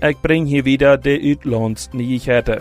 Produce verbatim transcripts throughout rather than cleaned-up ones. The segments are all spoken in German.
Ich bring hier wieder de Uitlandsnyheiten.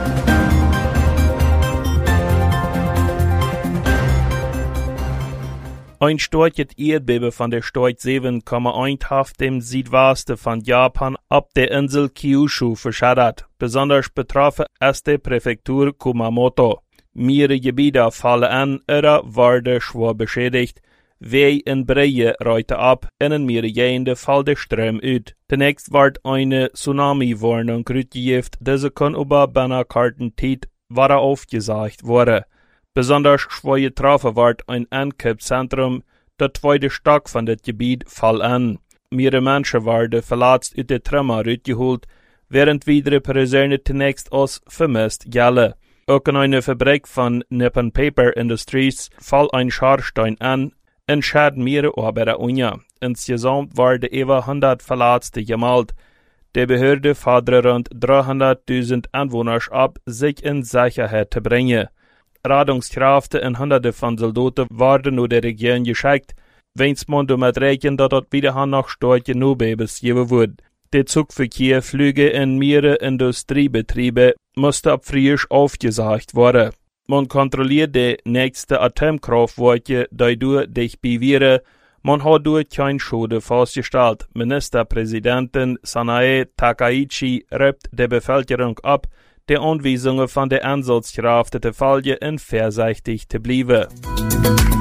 Ein starkes Erdbeben von der Stärke sieben Komma eins hat dem Südwesten von Japan ab der Insel Kyushu verschadet. Besonders betroffen ist die Präfektur Kumamoto. Mehrere Gebiete fallen an oder werden schwer beschädigt. Wei in Breie reiten ab, in mehrere Gegenden fällt der Strom uit. Zunächst wird eine Tsunami-Warnung ausgegeben, diese kann über Bannerkartenzeit wieder aufgesagt werden. Besonders schwer getroffen wird ein Ankippzentrum, der zweite Stock von dem Gebiet fällt an. Mehrere Menschen werden verletzt aus der Trümmer rausgeholt, während weitere Personen zunächst als vermisst gelten. Auch in einer Fabrik von Nippon Paper Industries fällt ein Schornstein an und schadet mehrere Arbeiter unter. Insgesamt werden über hundert Verletzte gemeldet. Die Behörde fordert rund dreihunderttausend Anwohner ab, sich in Sicherheit zu bringen. Rettungskräfte und Hunderte von Soldaten werden nur der Region geschickt, wenn man damit rechnet, dass dort wieder noch starke Notbebens geben wird. Der Zugverkehr, Flüge in mehrere Industriebetriebe musste ab frisch aufgesagt werden. Man kontrolliert die nächste Atomkraftwerke, die durch dich bewiesen. Man hat durch kein Schade festgestellt. Ministerpräsidentin Sanae Takaichi rübt der Bevölkerung ab, die Anweisungen von der Einsatzkräfte zu folgen und vorsichtig zu bleiben.